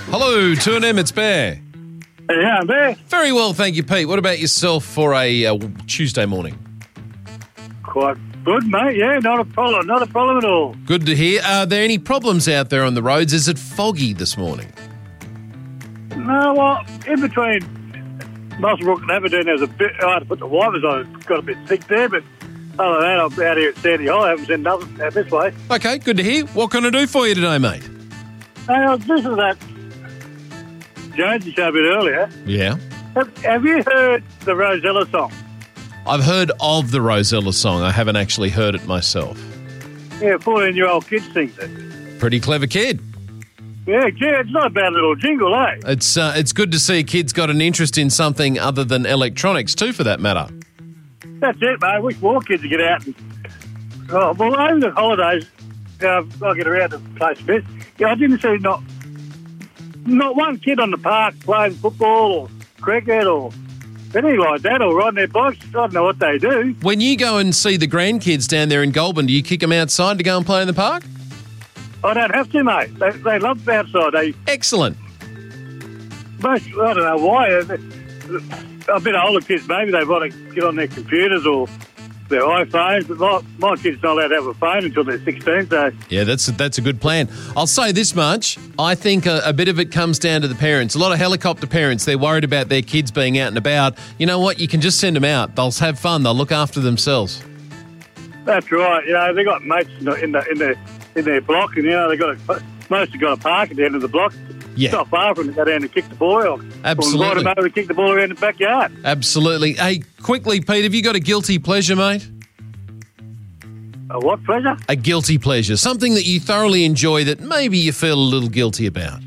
Hello, 2NM, it's Bear. Yeah, Bear. Very well, thank you, Pete. What about yourself for a Tuesday morning? Quite good, mate. Yeah, not a problem at all. Good to hear. Are there any problems out there on the roads? Is it foggy this morning? No, well, in between Muswellbrook and Aberdeen, there's a bit. I had to put the wipers on. It's got a bit thick there, but other than that, I'm out here at Sandy High. I haven't seen nothing out this way. Okay, good to hear. What can I do for you today, mate? Hey, I was listening to that Jonesy show a bit earlier. Yeah. Have you heard the Rosella song? I've heard of the Rosella song. I haven't actually heard it myself. Yeah, 14-year-old kid sings it. Pretty clever kid. Yeah, it's not a bad little jingle, eh? It's good to see kids got an interest in something other than electronics too, for that matter. That's it, mate. I wish more kids would get out. Over the holidays, I get around to play a bit. Yeah, I didn't see not one kid on the park playing football or cricket or anything like that, or riding their bikes. I don't know what they do. When you go and see the grandkids down there in Goulburn, do you kick them outside to go and play in the park? I don't have to, mate. They love outside. Excellent. I don't know why. A bit older kids, maybe they want to get on their computers or their iPhones, but my kid's not allowed to have a phone until they're 16, so... Yeah, that's a good plan. I'll say this much. I think a bit of it comes down to the parents. A lot of helicopter parents, they're worried about their kids being out and about. You know what? You can just send them out. They'll have fun. They'll look after themselves. That's right. You know, they got mates in their block, and, you know, most have got a park at the end of the block. Yeah. It's not far from them to go down and kick the ball, or Absolutely. invite them over to kick the ball around the backyard. Absolutely. Hey, quickly, Pete, have you got a guilty pleasure, mate? A what pleasure? A guilty pleasure. Something that you thoroughly enjoy that maybe you feel a little guilty about.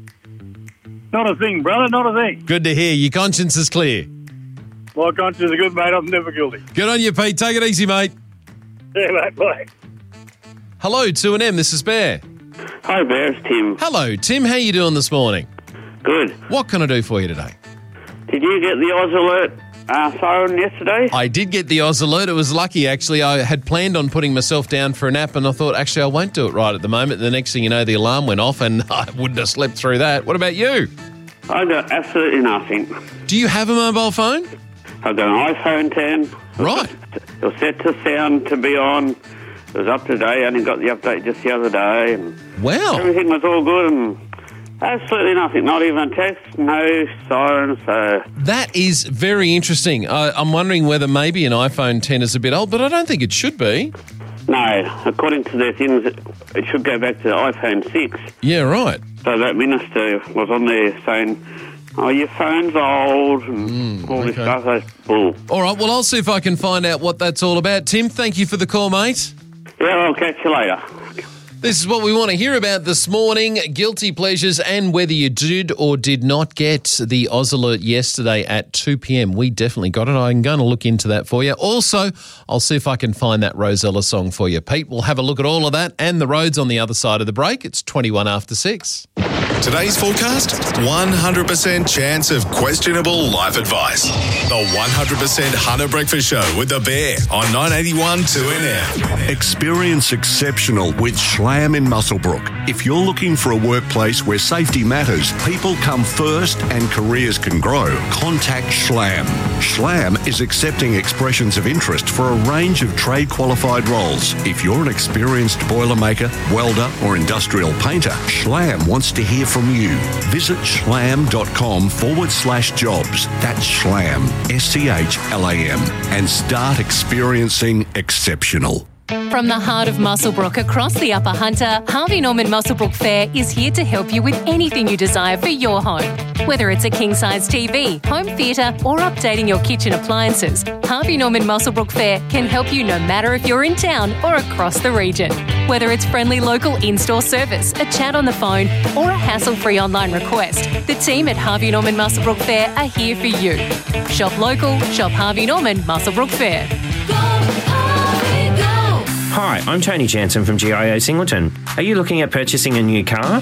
Not a thing, brother, not a thing. Good to hear. Your conscience is clear. My conscience is good, mate. I'm never guilty. Good on you, Pete. Take it easy, mate. Yeah, mate, bye. Hello, 2NM. This is Bear. Hi, Bear. It's Tim. Hello, Tim. How you doing this morning? Good. What can I do for you today? Did you get the Oz Alert siren yesterday? I did get the Oz Alert. It was lucky, actually. I had planned on putting myself down for a nap, and I thought, actually, I won't do it right at the moment. The next thing you know, the alarm went off, and I wouldn't have slept through that. What about you? I got absolutely nothing. Do you have a mobile phone? I've got an iPhone 10. Right. It was set to sound to be on. It was up to date. I only got the update just the other day. And Wow. everything was all good, and absolutely nothing. Not even a text, no siren, so... That is very interesting. I'm wondering whether maybe an iPhone 10 is a bit old, but I don't think it should be. No, according to their things, it should go back to the iPhone 6. Yeah, right. So that minister was on there saying, oh, your phone's old and all this okay. stuff. That's bull. All right, well, I'll see if I can find out what that's all about. Tim, thank you for the call, mate. Yeah, I'll catch you later. This is what we want to hear about this morning, guilty pleasures and whether you did or did not get the Oz Alert yesterday at 2 p.m. We definitely got it. I'm going to look into that for you. Also, I'll see if I can find that Rosella song for you. Pete, we'll have a look at all of that and the roads on the other side of the break. It's 21 after 6. Today's forecast, 100% chance of questionable life advice. The 100% Hunter Breakfast Show with the Bear on 981 2NM. Experience exceptional with Schlam in Muswellbrook. If you're looking for a workplace where safety matters, people come first and careers can grow, contact Schlam. Schlam is accepting expressions of interest for a range of trade qualified roles. If you're an experienced boilermaker, welder or industrial painter, Schlam wants to hear from you. Visit schlam.com/jobs. That's Schlam, SCHLAM, and start experiencing exceptional. From the heart of Muswellbrook across the Upper Hunter, Harvey Norman Muswellbrook Fair is here to help you with anything you desire for your home. Whether it's a king-size TV, home theatre or updating your kitchen appliances, Harvey Norman Muswellbrook Fair can help you no matter if you're in town or across the region. Whether it's friendly local in-store service, a chat on the phone or a hassle-free online request, the team at Harvey Norman Muswellbrook Fair are here for you. Shop local, shop Harvey Norman Muswellbrook Fair. Hi, I'm Tony Jansen from GIO Singleton. Are you looking at purchasing a new car?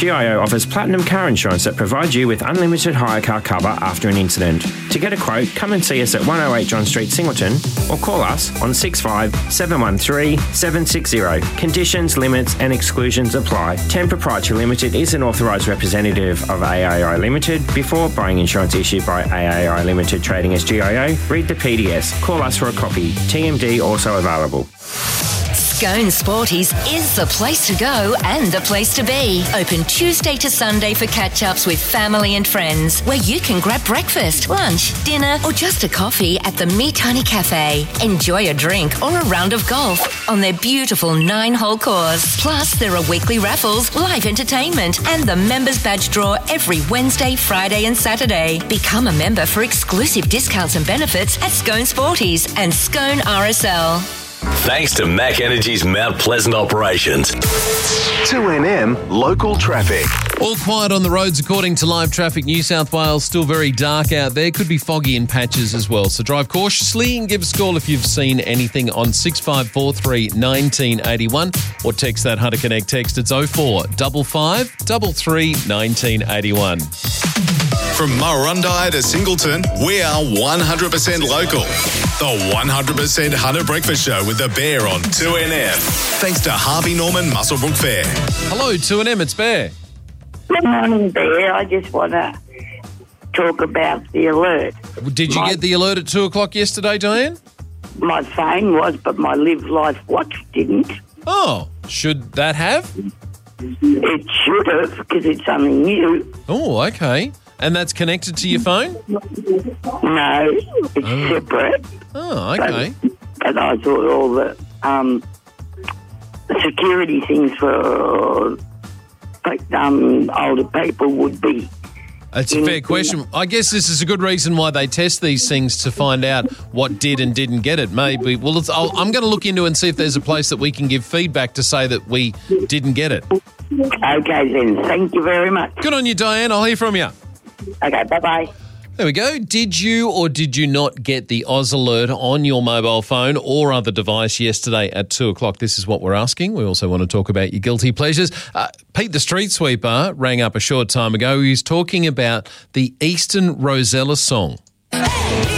GIO offers platinum car insurance that provides you with unlimited hire car cover after an incident. To get a quote, come and see us at 108 John Street, Singleton, or call us on 65 713 760. Conditions, limits and exclusions apply. 10 Proprietary Limited is an authorised representative of AAI Limited. Before buying insurance issued by AAI Limited trading as GIO, read the PDS. Call us for a copy. TMD also available. Scone Sporties is the place to go and the place to be. Open Tuesday to Sunday for catch-ups with family and friends, where you can grab breakfast, lunch, dinner or just a coffee at the Me Tiny Cafe. Enjoy a drink or a round of golf on their beautiful 9-hole course. Plus, there are weekly raffles, live entertainment and the members badge draw every Wednesday, Friday and Saturday. Become a member for exclusive discounts and benefits at Scone Sporties and Scone RSL. Thanks to Mac Energy's Mount Pleasant operations. 2NM Local Traffic. All quiet on the roads according to Live Traffic New South Wales. Still very dark out there. Could be foggy in patches as well. So drive cautiously and give us a call if you've seen anything on 6543 1981 or text that Hunter Connect text. It's 0455 33 1981. From Murrurundi to Singleton, we are 100% local. The 100% Hunter Breakfast Show with the Bear on 2NM. Thanks to Harvey Norman Muswellbrook Fair. Hello, 2NM, it's Bear. Good morning, Bear. I just want to talk about the alert. Did you get the alert at 2 o'clock yesterday, Diane? My phone was, but my Live Life watch didn't. Oh, should that have? It should have, because it's something new. Oh, okay. And that's connected to your phone? No, it's separate. Oh, okay. But I thought all the security things for older people would be. It's a fair question. I guess this is a good reason why they test these things, to find out what did and didn't get it. Maybe. Well, I'm going to look into it and see if there's a place that we can give feedback to say that we didn't get it. Okay, then. Thank you very much. Good on you, Diane. I'll hear from you. Okay, bye-bye. There we go. Did you or did you not get the Oz alert on your mobile phone or other device yesterday at 2 o'clock? This is what we're asking. We also want to talk about your guilty pleasures. Pete the street sweeper rang up a short time ago. He was talking about the Eastern Rosella song.